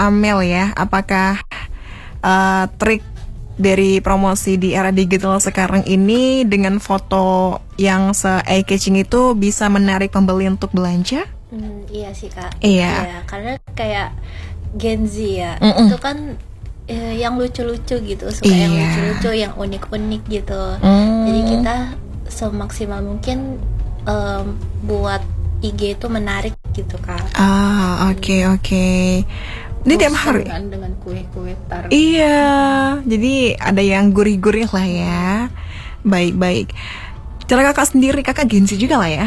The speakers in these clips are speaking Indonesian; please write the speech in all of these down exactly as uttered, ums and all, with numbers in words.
Amel ya, apakah uh, trik dari promosi di era digital sekarang ini dengan foto yang se-eye-catching itu bisa menarik pembeli untuk belanja? Hmm, iya sih Kak. Iya. Iya, karena kayak Gen Z ya, Mm-mm. itu kan eh, yang lucu-lucu gitu, suka yang Iya. lucu-lucu, yang unik-unik gitu. Mm. Jadi kita semaksimal mungkin em, buat I G itu menarik gitu Kak. Ah, oke oke. Ini tiap hari. Bosan kan dengan kue-kue tar. Iya, jadi ada yang gurih-gurih lah ya. Baik-baik. Cara kakak sendiri, kakak Gen Z juga lah ya.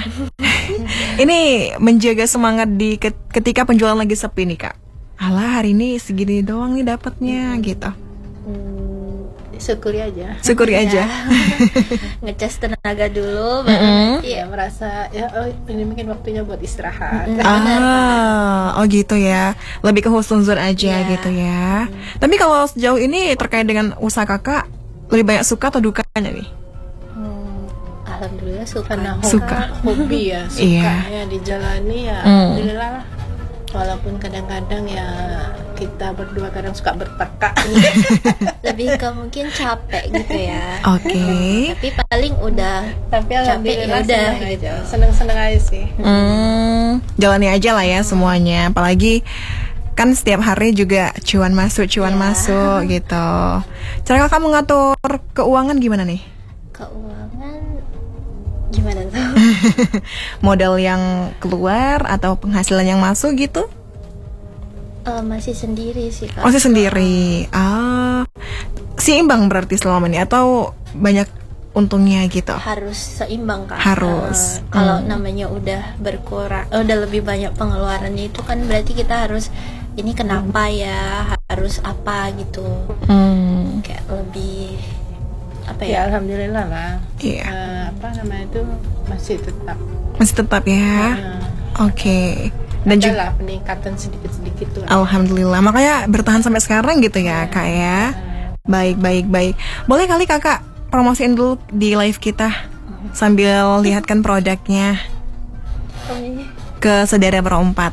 Ini menjaga semangat di ket- ketika penjualan lagi sepi nih kak. Alah hari ini segini doang nih dapatnya gitu. Hmm, syukuri aja. Syukuri aja. Ngecas tenaga dulu, baru Mm-mm. nanti Iya, merasa ya oh, ini mungkin waktunya buat istirahat. Ah, oh gitu ya. Lebih ke husnuzon aja Iya. gitu ya. Tapi kalau sejauh ini terkait dengan usaha kakak, lebih banyak suka atau dukanya nih? Hmm, alhamdulillah suka. Karena Suka. hobi ya, Iya. sukanya dijalani ya. Mm. Alhamdulillah lah. Walaupun kadang-kadang ya kita berdua kadang suka bertekak. Lebih ke mungkin capek gitu ya. Oke. Tapi paling udah Tapi alhamdulillah Capek ya udah, seneng gitu. aja. Seneng-seneng aja sih. Hmm, jalani aja lah ya semuanya. Apalagi kan setiap hari juga cuan masuk, cuan Ya. masuk gitu. Cara kakak mengatur keuangan gimana nih? keuangan gimana tuh? Modal yang keluar atau penghasilan yang masuk gitu? Eh, masih sendiri sih Kak. Masih sendiri. Ah, seimbang berarti selama ini atau banyak untungnya gitu? Harus seimbang Kak. Harus. Eh, kalau Hmm. namanya udah berkurang, eh, udah lebih banyak pengeluarannya itu kan berarti kita harus ini kenapa ya, harus apa gitu. Hmm, Kayak lebih apa Ya ya? alhamdulillah lah. Iya. Eh, apa namanya itu masih tetap. masih tetap ya. eh, Oke. Dan ada juga lah peningkatan sedikit-sedikit tuh. alhamdulillah, makanya bertahan sampai sekarang gitu ya kak ya. Baik, baik, baik. Boleh kali kakak promosiin dulu di live kita sambil lihatkan produknya Oh, iya. ke saudara berempat.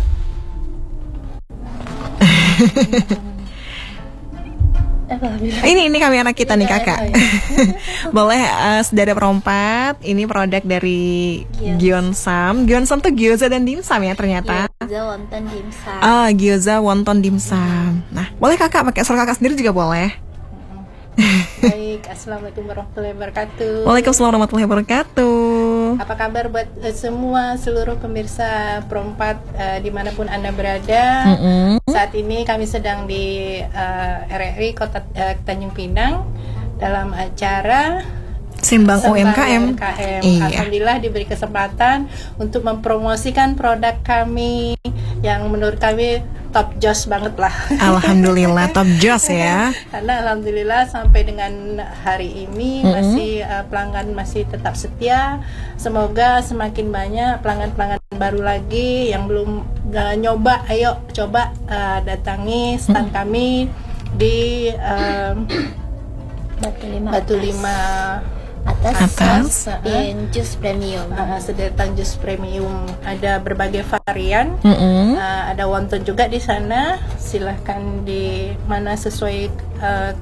Alhamdulillah. Ini ini kamera kita nih kakak. Oh, iya. Boleh uh, saudara perempat. Ini produk dari Gyeonsam. Gyeonsam. Gyeonsam tuh gyoza dan dimsum ya ternyata. Gyoza wonton dimsum. Ah, gyoza wonton dimsum. Nah, boleh kakak pakai suara kakak sendiri juga boleh. Baik, assalamualaikum warahmatullahi wabarakatuh. Waalaikumsalam warahmatullahi wabarakatuh. Apa kabar buat eh, semua seluruh pemirsa Perempat eh, dimanapun anda berada? Mm-mm. Saat ini kami sedang di eh, R R I Kota eh, Tanjung Pinang dalam acara Simbang U M K M. U M K M. Iya. Alhamdulillah diberi kesempatan untuk mempromosikan produk kami yang menurut kami top joss banget lah. Alhamdulillah top joss ya. Karena alhamdulillah sampai dengan hari ini Mm-mm. masih uh, pelanggan masih tetap setia. Semoga semakin banyak pelanggan-pelanggan baru lagi yang belum uh, nyoba, ayo coba uh, datangi stand kami di um, Batu lima Batu atas. Lima atas, Atas. in jus premium. uh, sedetan jus premium. Ada berbagai varian. Mm-mm. Uh, ada wonton juga di sana. Silahkan di mana sesuai uh,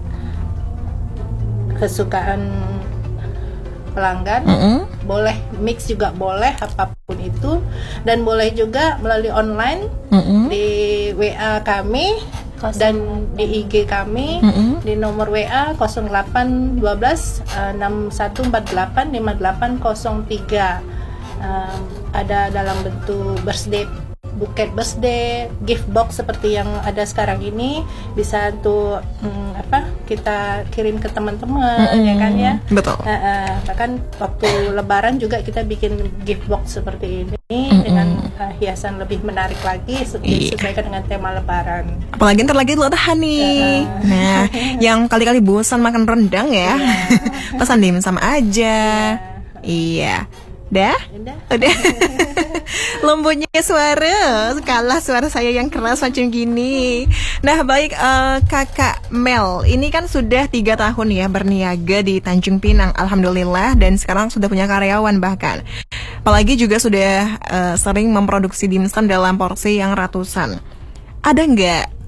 kesukaan pelanggan. Mm-mm. Boleh mix juga boleh apapun itu, dan boleh juga melalui online Mm-mm. di W A kami Kosong dan di I G kami Mm-mm. di nomor W A nol delapan satu dua enam satu empat delapan lima delapan nol tiga. Um, ada dalam bentuk birthday, buket birthday, gift box seperti yang ada sekarang ini, bisa tuh hmm, apa kita kirim ke teman-teman. Mm-mm. Ya kan ya. Betul. Uh, uh, bahkan waktu lebaran juga kita bikin gift box seperti ini Mm-mm. dengan uh, hiasan lebih menarik lagi se- Iya. disesuaikan dengan tema lebaran. Apalagi ntar lagi lebaran nih. Nah, yang kali-kali bosan makan rendang ya, pesan dimsum aja. Iya. Dah? Udah. Udah. Lembutnya suara, kalah suara saya yang keras macam gini. Nah baik, eh, kakak Mel, ini kan sudah tiga tahun ya berniaga di Tanjung Pinang, alhamdulillah, dan sekarang sudah punya karyawan bahkan. Apalagi juga sudah eh, sering memproduksi dimsum dalam porsi yang ratusan. Ada nggak